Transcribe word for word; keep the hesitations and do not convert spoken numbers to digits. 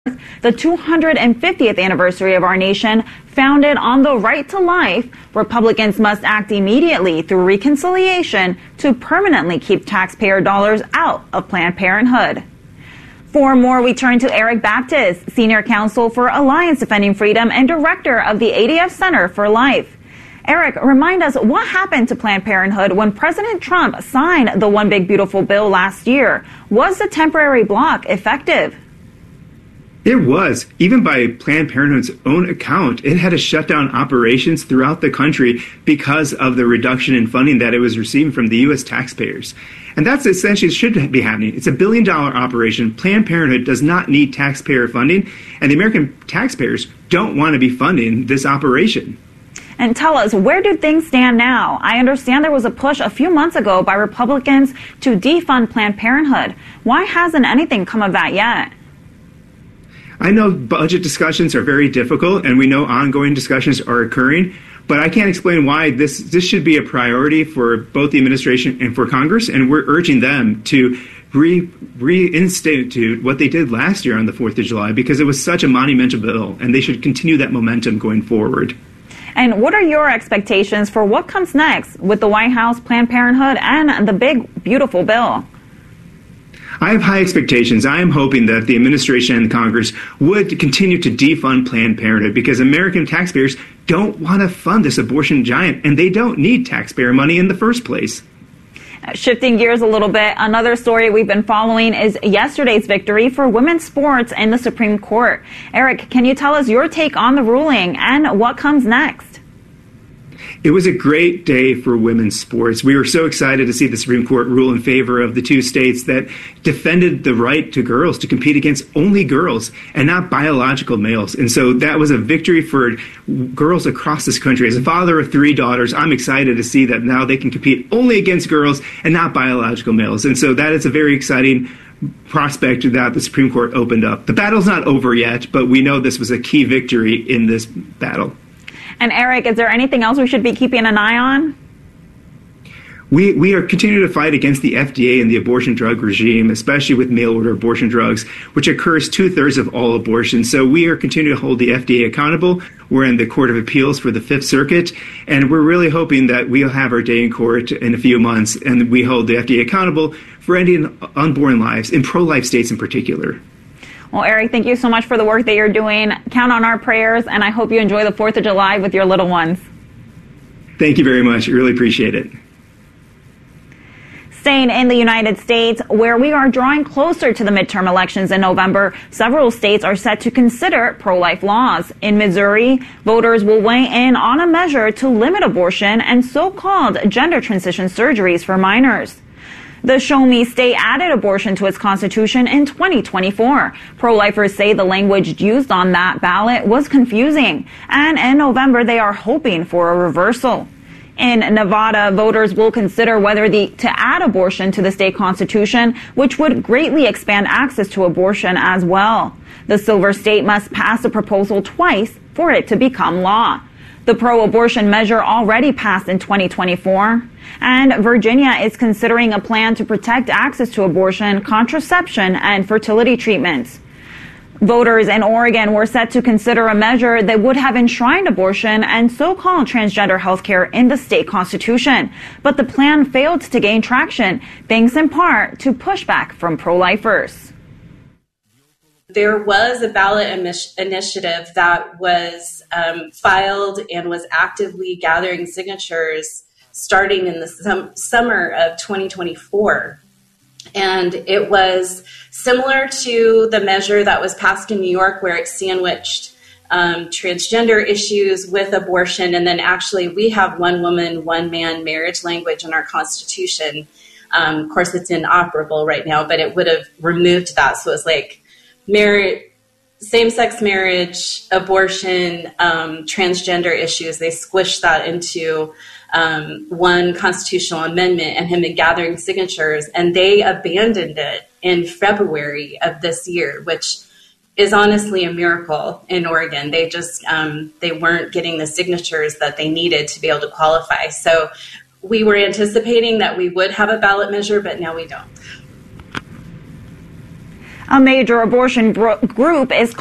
the two hundred fiftieth anniversary of our nation, founded on the right to life, Republicans must act immediately through reconciliation to permanently keep taxpayer dollars out of Planned Parenthood. For more, we turn to Eric Baptist, Senior Counsel for Alliance Defending Freedom and Director of the A D F Center for Life. Eric, remind us what happened to Planned Parenthood when President Trump signed the One Big Beautiful Bill last year. Was the temporary block effective? It was. Even by Planned Parenthood's own account, it had to shut down operations throughout the country because of the reduction in funding that it was receiving from the U S taxpayers. And that's essentially should be happening. It's a billion dollar operation. Planned Parenthood does not need taxpayer funding, and the American taxpayers don't want to be funding this operation. And tell us, where do things stand now? I understand there was a push a few months ago by Republicans to defund Planned Parenthood. Why hasn't anything come of that yet? I know budget discussions are very difficult, and we know ongoing discussions are occurring, but I can't explain why this this should be a priority for both the administration and for Congress, and we're urging them to re, reinstitute what they did last year on the fourth of July, because it was such a monumental bill, and they should continue that momentum going forward. And what are your expectations for what comes next with the White House, Planned Parenthood, and the big, beautiful bill? I have high expectations. I am hoping that the administration and Congress would continue to defund Planned Parenthood, because American taxpayers don't want to fund this abortion giant, and they don't need taxpayer money in the first place. Shifting gears a little bit, another story we've been following is yesterday's victory for women's sports in the Supreme Court. Eric, can you tell us your take on the ruling and what comes next? It was a great day for women's sports. We were so excited to see the Supreme Court rule in favor of the two states that defended the right to girls to compete against only girls and not biological males. And so that was a victory for girls across this country. As a father of three daughters, I'm excited to see that now they can compete only against girls and not biological males. And so that is a very exciting prospect that the Supreme Court opened up. The battle's not over yet, but we know this was a key victory in this battle. And Eric, is there anything else we should be keeping an eye on? We we are continuing to fight against the F D A and the abortion drug regime, especially with mail-order abortion drugs, which occurs two-thirds of all abortions. So we are continuing to hold the F D A accountable. We're in the Court of Appeals for the Fifth Circuit, and we're really hoping that we'll have our day in court in a few months, and we hold the F D A accountable for ending unborn lives, in pro-life states in particular. Well, Eric, thank you so much for the work that you're doing. Count on our prayers, and I hope you enjoy the fourth of July with your little ones. Thank you very much. I really appreciate it. Staying in the United States, where we are drawing closer to the midterm elections in November, several states are set to consider pro-life laws. In Missouri, voters will weigh in on a measure to limit abortion and so-called gender transition surgeries for minors. The Show Me state added abortion to its constitution in twenty twenty-four. Pro-lifers say the language used on that ballot was confusing, and in November they are hoping for a reversal. In Nevada, voters will consider whether the, to add abortion to the state constitution, which would greatly expand access to abortion as well. The Silver State must pass a proposal twice for it to become law. The pro-abortion measure already passed in twenty twenty-four, and Virginia is considering a plan to protect access to abortion, contraception, and fertility treatments. Voters in Oregon were set to consider a measure that would have enshrined abortion and so-called transgender health care in the state constitution, but the plan failed to gain traction, thanks in part to pushback from pro-lifers. There was a ballot initiative that was um, filed and was actively gathering signatures starting in the sum- summer of twenty twenty-four. And it was similar to the measure that was passed in New York, where it sandwiched um, transgender issues with abortion. And then actually we have one woman, one man marriage language in our Constitution. Um, of course, it's inoperable right now, but it would have removed that. So it's like marriage, same-sex marriage, abortion, um, transgender issues. They squished that into um, one constitutional amendment and him gathering signatures, and they abandoned it in February of this year, which is honestly a miracle in Oregon. They just, um, they weren't getting the signatures that they needed to be able to qualify. So we were anticipating that we would have a ballot measure, but now we don't. A major abortion bro- group is